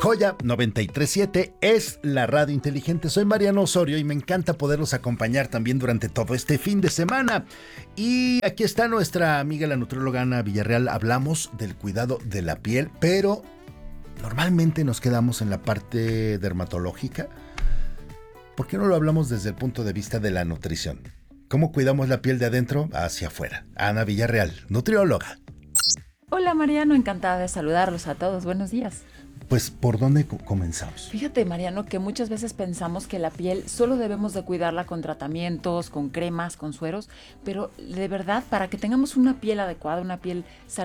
Joya 93.7 es la radio inteligente. Soy Mariano Osorio y me encanta poderlos acompañar también durante todo este fin de semana. Y aquí está nuestra amiga la nutrióloga Ana Villarreal. Hablamos del cuidado de la piel, pero normalmente nos quedamos en la parte dermatológica. ¿Por qué no lo hablamos desde el punto de vista de la nutrición? ¿Cómo cuidamos la piel de adentro hacia afuera? Ana Villarreal, nutrióloga. Hola Mariano, encantada de saludarlos a todos. Buenos días. Pues, ¿por dónde comenzamos? Fíjate, Mariano, que muchas veces pensamos que la piel solo debemos de cuidarla con tratamientos, con cremas, con sueros, pero de verdad, para que tengamos una piel adecuada, una piel saludable,